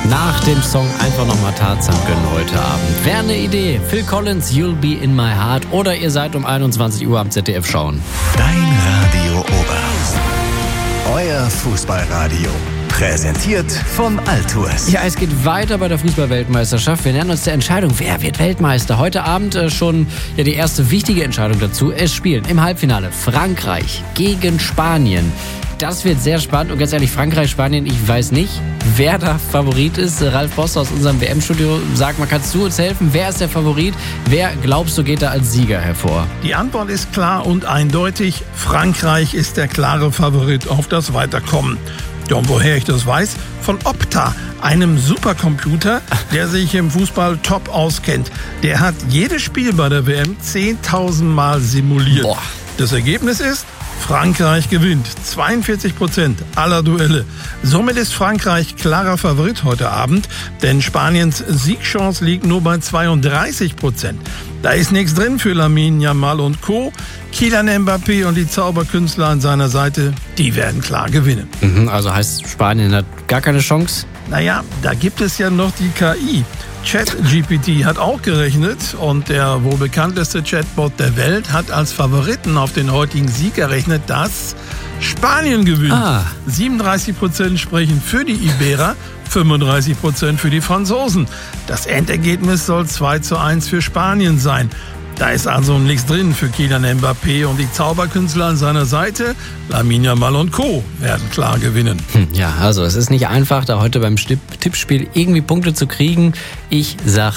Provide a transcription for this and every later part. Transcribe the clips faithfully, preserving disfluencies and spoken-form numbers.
nach dem Song einfach nochmal Tarzan gönnen heute Abend. Wäre eine Idee. Phil Collins, You'll Be In My Heart. Oder ihr seid um einundzwanzig Uhr am Z D F schauen. Dein Radio Oberhausen. Euer Fußballradio. Präsentiert von Altours. Ja, es geht weiter bei der Fußball-Weltmeisterschaft. Wir nähern uns der Entscheidung, wer wird Weltmeister. Heute Abend äh, schon ja, die erste wichtige Entscheidung dazu. Es spielen im Halbfinale Frankreich gegen Spanien. Das wird sehr spannend. Und ganz ehrlich, Frankreich, Spanien, ich weiß nicht, wer da Favorit ist. Ralf Boster aus unserem W M-Studio, sag mal, kannst du uns helfen? Wer ist der Favorit? Wer, glaubst du, geht da als Sieger hervor? Die Antwort ist klar und eindeutig. Frankreich ist der klare Favorit auf das Weiterkommen. Ja, und woher ich das weiß? Von Opta, einem Supercomputer, der sich im Fußball top auskennt. Der hat jedes Spiel bei der W M zehntausend Mal simuliert. Boah. Das Ergebnis ist, Frankreich gewinnt. zweiundvierzig Prozent aller Duelle. Somit ist Frankreich klarer Favorit heute Abend, denn Spaniens Siegchance liegt nur bei zweiunddreißig Prozent. Da ist nichts drin für Lamine Yamal und Co. Kylian Mbappé und die Zauberkünstler an seiner Seite, die werden klar gewinnen. Mhm, also heißt, Spanien hat gar keine Chance? Naja, da gibt es ja noch die K I. ChatGPT hat auch gerechnet und der wohl bekannteste Chatbot der Welt hat als Favoriten auf den heutigen Sieg errechnet, dass Spanien gewinnt. Ah. siebenunddreißig Prozent sprechen für die Iberer, fünfunddreißig Prozent für die Franzosen. Das Endergebnis soll zwei zu eins für Spanien sein. Da ist also nichts drin für Kylian Mbappé und die Zauberkünstler an seiner Seite. Lamine Yamal und Co. werden klar gewinnen. Ja, also es ist nicht einfach, da heute beim Tippspiel irgendwie Punkte zu kriegen. Ich sag,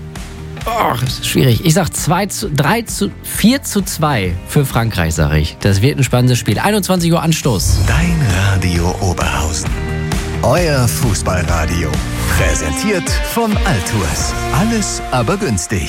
oh, das ist schwierig. Ich sag zwei zu, drei zu, vier zu zwei für Frankreich, sage ich. Das wird ein spannendes Spiel. einundzwanzig Uhr Anstoß. Dein Radio Oberhausen. Euer Fußballradio. Präsentiert von Altours. Alles aber günstig.